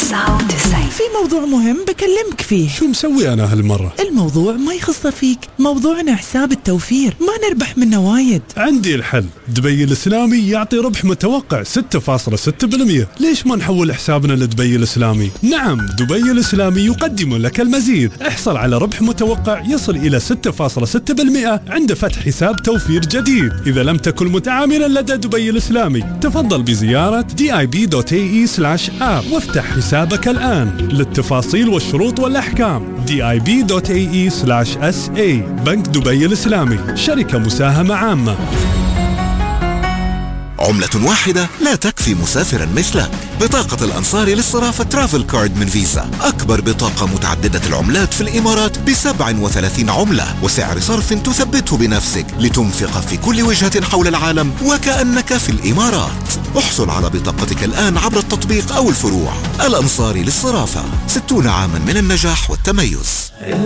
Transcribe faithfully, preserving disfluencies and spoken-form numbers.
تسعة وتسعين. في موضوع مهم بكلمك فيه. شو مسوي أنا هالمرة؟ الموضوع ما يخص فيك، موضوعنا حساب التوفير، ما نربح منه وايد. عندي الحل. دبي الإسلامي يعطي ربح متوقع ستة فاصلة ستة بالمئة. ليش ما نحول حسابنا لدبي الإسلامي؟ نعم، دبي الإسلامي يقدم لك المزيد. احصل على ربح متوقع يصل إلى ستة فاصلة ستة بالمئة عند فتح حساب توفير جديد. إذا لم تكن متعاملا لدى دبي الإسلامي، تفضل بزيارة دي آي بي دوت إيه إي سلاش آب وافتح حسابك الآن. للتفاصيل والشروط والأحكام دي آي بي دوت إيه إي سلاش إس إيه. بنك دبي الإسلامي، شركة مساهمة عامة. عملة واحدة لا تكفي مسافرا مثلك. بطاقة الأنصاري للصرافة ترافل كارد من فيزا، أكبر بطاقة متعددة العملات في الإمارات بسبع وثلاثين عملة وسعر صرف تثبته بنفسك لتنفق في كل وجهة حول العالم وكأنك في الإمارات. احصل على بطاقتك الآن عبر التطبيق أو الفروع. الأنصاري للصرافة، ستون عاما من النجاح والتميز.